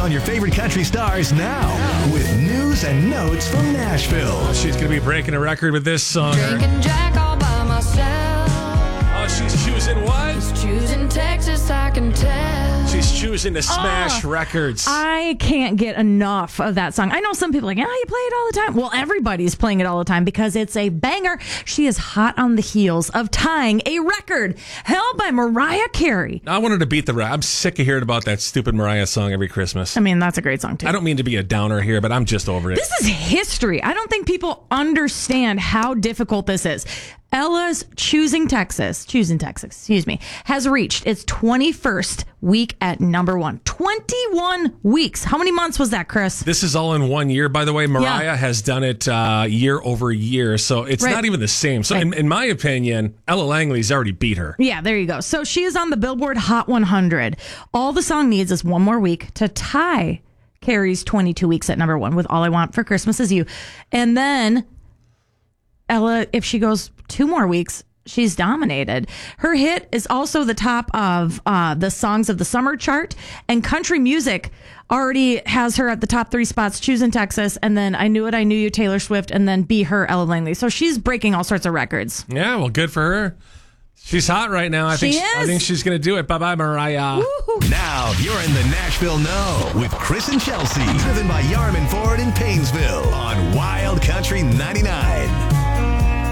on your favorite country stars now with news and notes from Nashville. She's going to be breaking a record with this song. Drinking Jack all by myself. Oh, she's choosing what? Just choosing Texas, I can tell. She's choosing to smash records. I can't get enough of that song. I know some people are like, you play it all the time. Well, everybody's playing it all the time because it's a banger. She is hot on the heels of tying a record held by Mariah Carey. I want her to beat the record. I'm sick of hearing about that stupid Mariah song every Christmas. I mean, that's a great song, too. I don't mean to be a downer here, but I'm just over it. This is history. I don't think people understand how difficult this is. Ella's Choosing Texas, has reached its 21st week at number one. 21 weeks. How many months was that, Chris? This is all in 1 year, by the way. Mariah has done it year over year, so it's not even the same. So in my opinion, Ella Langley's already beat her. Yeah, there you go. So she is on the Billboard Hot 100. All the song needs is one more week to tie Carey's 22 weeks at number one with All I Want for Christmas Is You. And then Ella, if she goes 2 more weeks, she's dominated. Her hit is also the top of the Songs of the Summer chart, and country music already has her at the top 3 spots, Choosing Texas, and then I Knew It, I Knew You, Taylor Swift, and then Be Her, Ella Langley. So she's breaking all sorts of records. Yeah, well, good for her. She's hot right now. I think she's going to do it. Bye-bye, Mariah. Woo-hoo. Now you're in the Nashville Know with Chris and Chelsea. Driven by Yarman Ford in Painesville on Wild Country 99.